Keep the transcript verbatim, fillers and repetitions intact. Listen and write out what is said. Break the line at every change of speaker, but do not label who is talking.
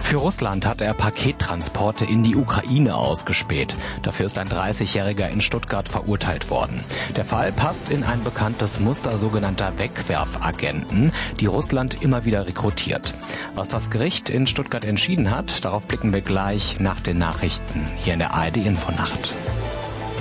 Für Russland hat er Pakettransporte in die Ukraine ausgespäht. Dafür ist ein dreißigjähriger in Stuttgart verurteilt worden. Der Fall passt in ein bekanntes Muster sogenannter Wegwerfagenten, die Russland immer wieder rekrutiert. Was das Gericht in Stuttgart entschieden hat, darauf blicken wir gleich nach den Nachrichten hier in der A R D Infonacht.